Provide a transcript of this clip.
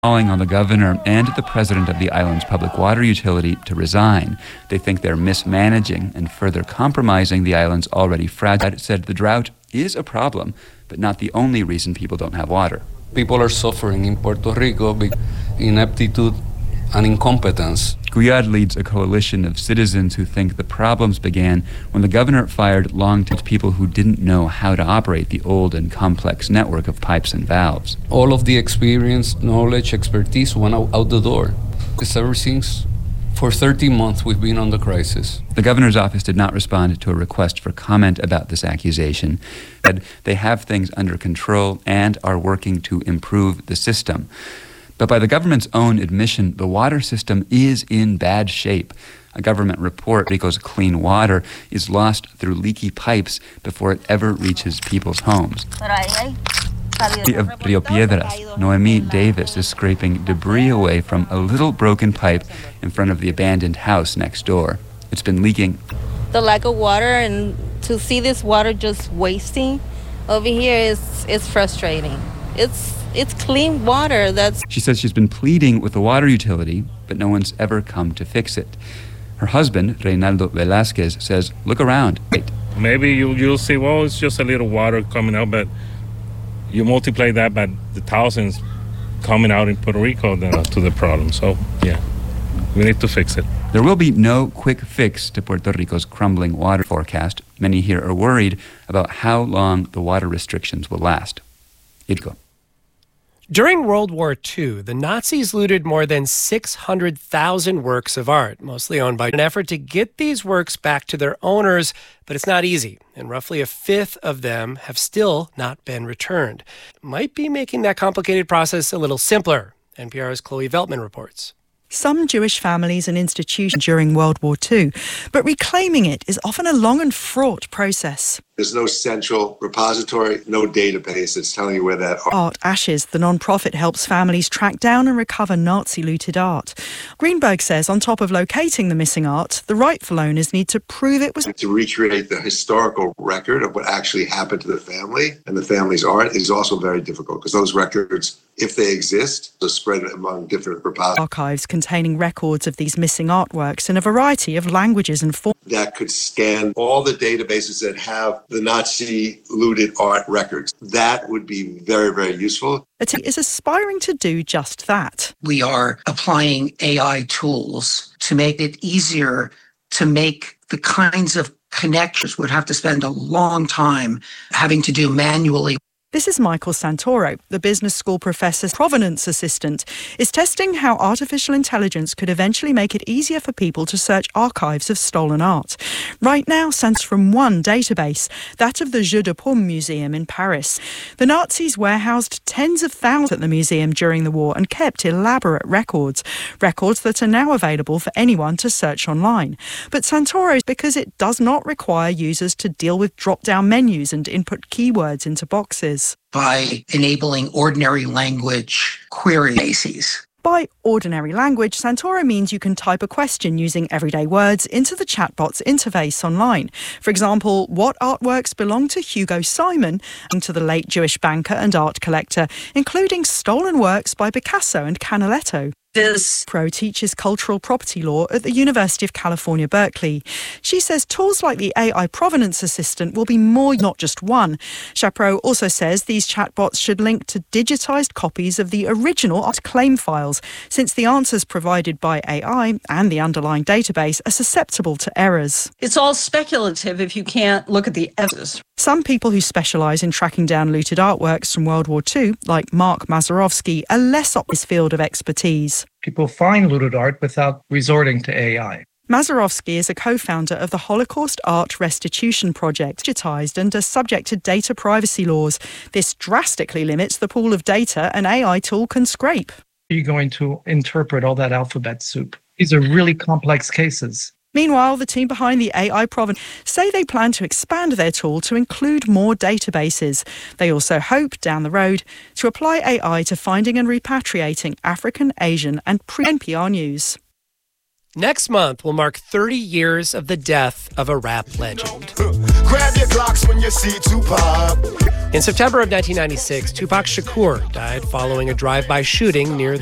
calling on the governor and the president of the island's public water utility to resign. They think they're mismanaging and further compromising the island's already fragile. Said the drought is a problem, but not the only reason people don't have water. People are suffering in Puerto Rico because ineptitude and incompetence. Guyad leads a coalition of citizens who think the problems began when the governor fired long-term people who didn't know how to operate the old and complex network of pipes and valves. All of the experience, knowledge, expertise went out the door. It's ever since, for 30 months, we've been on the crisis. The governor's office did not respond to a request for comment about this accusation. Said they have things under control and are working to improve the system. But by the government's own admission, the water system is in bad shape. A government report, Rico's clean water, is lost through leaky pipes before it ever reaches people's homes. Of Rio Piedras, Noemi Davis is scraping debris away from a little broken pipe in front of the abandoned house next door. It's been leaking. The lack of water, and to see this water just wasting over here is frustrating. It's clean water. She says she's been pleading with the water utility, but no one's ever come to fix it. Her husband, Reynaldo Velasquez, says, look around. Wait. Maybe you'll see, well, it's just a little water coming out, but you multiply that by the thousands coming out in Puerto Rico to the problem. So, yeah, we need to fix it. There will be no quick fix to Puerto Rico's crumbling water forecast. Many here are worried about how long the water restrictions will last. Idko. During World War II, the Nazis looted more than 600,000 works of art, mostly owned by an effort to get these works back to their owners, but it's not easy, and roughly a fifth of them have still not been returned. Might be making that complicated process a little simpler, NPR's Chloe Veltman reports. Some Jewish families and institutions during World War II, but reclaiming it is often a long and fraught process. There's no central repository, no database that's telling you where that Art Ashes, the non-profit, helps families track down and recover Nazi-looted art. Greenberg says on top of locating the missing art, the rightful owners need to prove it was... To recreate the historical record of what actually happened to the family and the family's art is also very difficult because those records, if they exist, are spread among different repositories. Archives containing records of these missing artworks in a variety of languages and forms. That could scan all the databases that have the Nazi looted art records. That would be very, very useful. It is aspiring to do just that. We are applying AI tools to make it easier to make the kinds of connections would have to spend a long time having to do manually. This is Michael Santoro, the business school professor's provenance assistant, is testing how artificial intelligence could eventually make it easier for people to search archives of stolen art. Right now, Sant's from one database, that of the Jeu de Paume Museum in Paris. The Nazis warehoused tens of thousands at the museum during the war and kept elaborate records that are now available for anyone to search online. But Santoro, because it does not require users to deal with drop-down menus and input keywords into boxes. By enabling ordinary language query bases. By ordinary language, Santoro means you can type a question using everyday words into the chatbot's interface online. For example, what artworks belong to Hugo Simon and to the late Jewish banker and art collector, including stolen works by Picasso and Canaletto. This Pro teaches cultural property law at the University of California, Berkeley. She says tools like the AI Provenance Assistant will be more, not just one. Shapro also says these chatbots should link to digitized copies of the original art claim files, since the answers provided by AI and the underlying database are susceptible to errors. It's all speculative if you can't look at the evidence. Some people who specialise in tracking down looted artworks from World War II, like Mark Mazerovsky, are less up this field of expertise. People find looted art without resorting to AI. Mazerovsky is a co-founder of the Holocaust Art Restitution Project, digitized and are subject to data privacy laws. This drastically limits the pool of data an AI tool can scrape. You're going to interpret all that alphabet soup. These are really complex cases. Meanwhile, the team behind the AI Provenance say they plan to expand their tool to include more databases. They also hope, down the road, to apply AI to finding and repatriating African, Asian and pre-NPR news. Next month will mark 30 years of the death of a rap legend. Grab your Glocks when you see Tupac. In September of 1996, Tupac Shakur died following a drive-by shooting near the